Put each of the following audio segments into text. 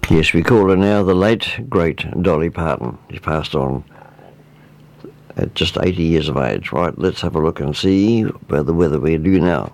Yes, we call her now the late, great Dolly Parton. She passed on at just 80 years of age. Right, let's have a look and see about the weather we do now.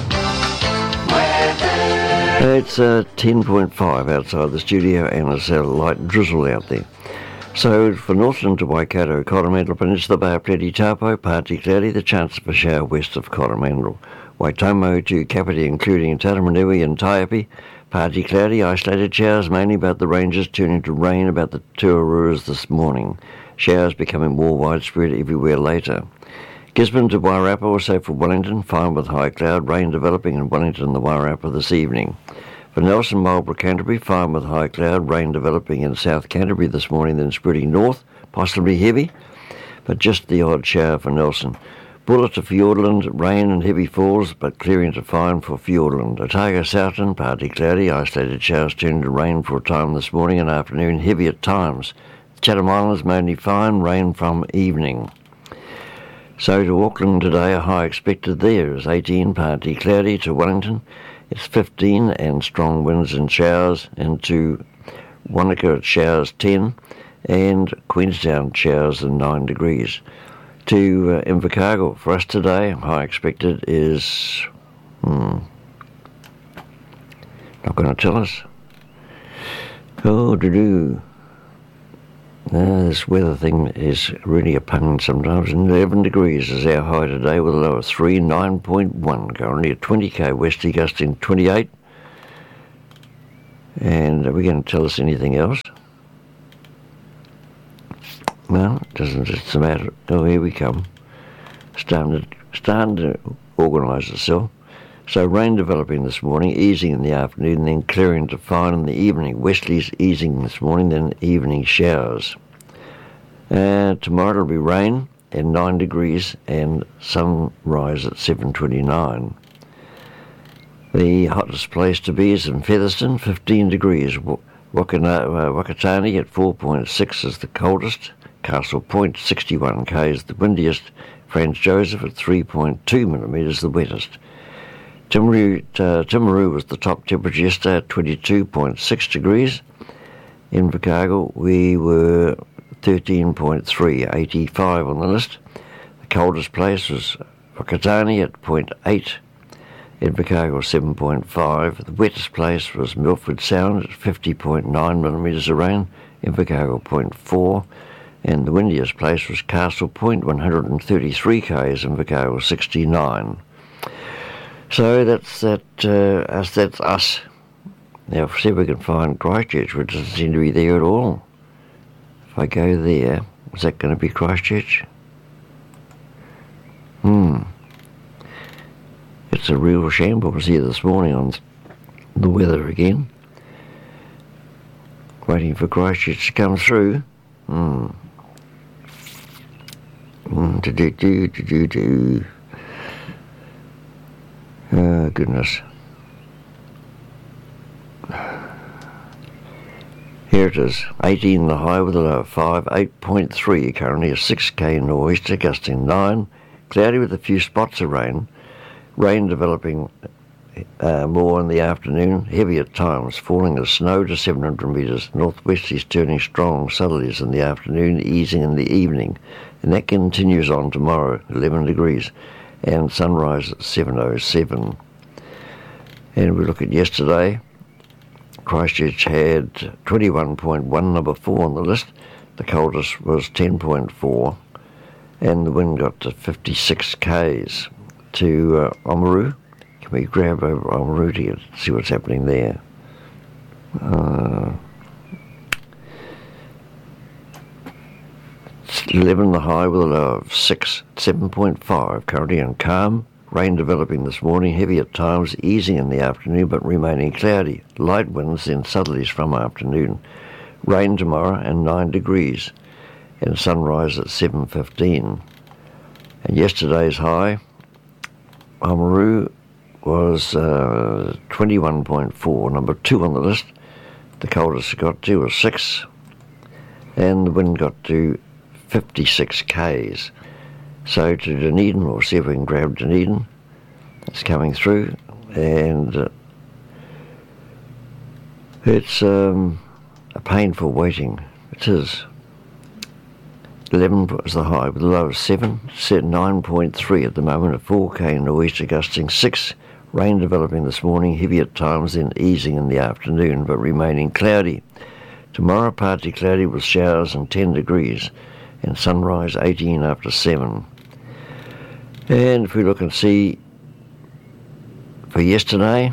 It's 10.5 outside the studio and it's a light drizzle out there. So for Northern to Waikato, Coromandel Peninsula, Bay of Plenty, Taupo, partly cloudy, the chance of a shower west of Coromandel. Waitomo to Kapiti, including Taramanui and Taiapi, partly cloudy, isolated showers mainly about the ranges, turning to rain about the Tuaruras this morning. Showers becoming more widespread everywhere later. Gisborne to Wairarapa, also for Wellington, fine with high cloud, rain developing in Wellington and the Wairarapa this evening. For Nelson, Marlborough, Canterbury, fine with high cloud, rain developing in South Canterbury this morning, then spreading north, possibly heavy, but just the odd shower for Nelson. Buller to Fiordland, rain and heavy falls, but clearing to fine for Fiordland. Otago, Southland, partly cloudy, isolated showers turning to rain for a time this morning and afternoon, heavy at times. Chatham Islands, mainly fine, rain from evening. So to Auckland today, a high expected there is 18, partly cloudy. To Wellington, it's 15 and strong winds and showers. And to Wanaka, it's showers 10 and Queenstown showers and 9 degrees. To Invercargill, for us today, high expected is, not going to tell us. This weather thing is really a pain sometimes. 11 degrees is our high today with a low of 3, 9.1. Currently at 20k westerly gusting 28. And are we going to tell us anything else? No, it doesn't. It's a matter. Oh, here we come. Starting to organise itself. So rain developing this morning, easing in the afternoon, then clearing to fine in the evening. Westerlies easing this morning, then evening showers. Tomorrow it'll be rain and 9 degrees and sunrise at 7:29. The hottest place to be is in Featherston, 15 degrees. Wakatani at 4.6 is the coldest. Castle Point, 61 k is the windiest. Franz Joseph at 3.2 millimetres, the wettest. Timaru was the top temperature yesterday at 22.6 degrees. In Invercargill, we were 13.3, 85 on the list. The coldest place was Whakatane at 0.8. Invercargill 7.5. The wettest place was Milford Sound at 50.9 millimetres of rain. Invercargill 0.4. And the windiest place was Castle Point, 133 k's. Invercargill 69. So that's us. Now, see if we can find Christchurch, which doesn't seem to be there at all. If I go there, is that going to be Christchurch? It's a real shambles here this morning on the weather again. Waiting for Christchurch to come through. Oh, goodness. Here it is, 18 the high with a low of 5, 8.3 currently, a 6k nor'easter gusting 9, cloudy with a few spots of rain. Rain developing more in the afternoon, heavy at times, falling as snow to 700 metres. Northwesterlies turning strong, southerlies in the afternoon, easing in the evening. And that continues on tomorrow, 11 degrees, and sunrise at 7:07. And we look at yesterday, Christchurch had 21.1, number 4 on the list. The coldest was 10.4, and the wind got to 56 k's. To Oamaru, can we grab over Oamaru to see what's happening there? It's 11 the high with a low of 6, 7.5 currently, and calm. Rain developing this morning, heavy at times, easing in the afternoon but remaining cloudy. Light winds then southerlies from afternoon. Rain tomorrow and 9 degrees, and sunrise at 7:15. And yesterday's high, Oamaru, was 21.4, number 2 on the list. The coldest it got to was 6, and the wind got to 56 k's. So to Dunedin, we'll see if we can grab Dunedin. It's coming through, and it's a painful waiting. It is. 11 was the high with a low of 7, set 9.3 at the moment, a 4k nor'easter gusting 6, rain developing this morning, heavy at times, then easing in the afternoon, but remaining cloudy. Tomorrow partly cloudy with showers and 10 degrees, and sunrise 18 after 7. And if we look and see for yesterday,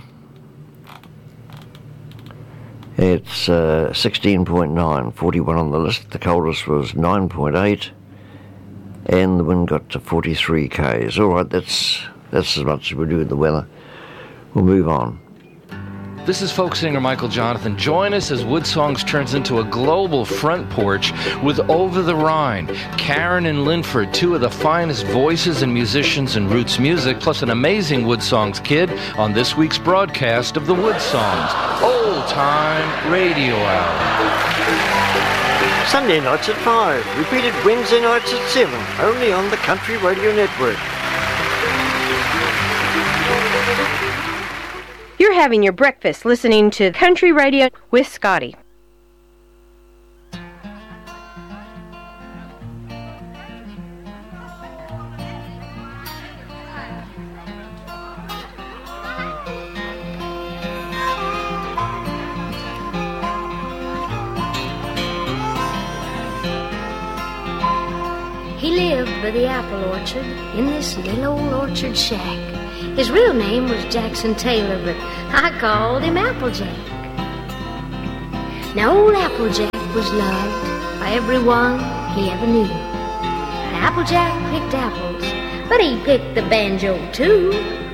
it's 16.9, 41 on the list. The coldest was 9.8, and the wind got to 43 k's. All right, that's as much as we do with the weather. We'll move on. This is folk singer Michael Jonathan. Join us as Wood Songs turns into a global front porch with Over the Rhine, Karen and Linford, two of the finest voices and musicians in roots music, plus an amazing Wood Songs kid on this week's broadcast of the Wood Songs Old Time Radio Hour. Sunday nights at 5, repeated Wednesday nights at 7, only on the Country Radio Network. You're having your breakfast listening to Country Radio with Scotty. He lived by the apple orchard in this little old orchard shack. His real name was Jackson Taylor, but I called him Applejack. Now old Applejack was loved by everyone he ever knew. Applejack picked apples, but he picked the banjo too.